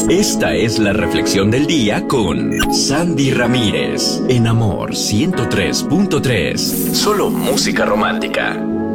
Esta es la reflexión del día con Sandy Ramírez en Amor 103.3. Solo música romántica.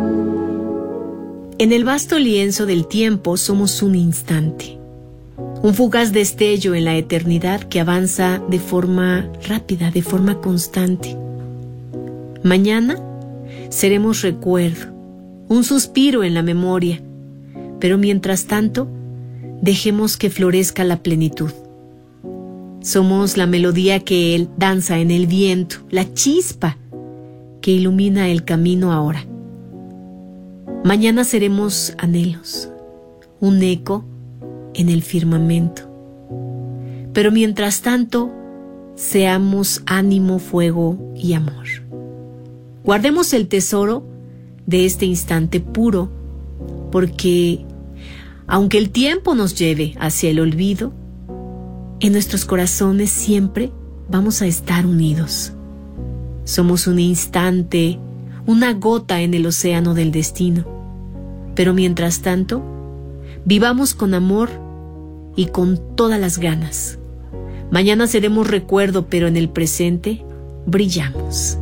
En el vasto lienzo del tiempo somos un instante, un fugaz destello en la eternidad que avanza de forma rápida, de forma constante. Mañana seremos recuerdo, un suspiro en la memoria, pero mientras tanto, dejemos que florezca la plenitud. Somos la melodía que danza en el viento, la chispa que ilumina el camino ahora. Mañana seremos anhelos, un eco en el firmamento. Pero mientras tanto, seamos ánimo, fuego y amor. Guardemos el tesoro de este instante puro, porque aunque el tiempo nos lleve hacia el olvido, en nuestros corazones siempre vamos a estar unidos. Somos un instante, una gota en el océano del destino. Pero mientras tanto, vivamos con amor y con todas las ganas. Mañana seremos recuerdo, pero en el presente brillamos.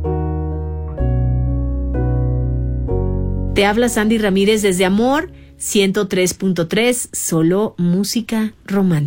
Te habla Sandy Ramírez desde Amor 103.3, solo música romántica.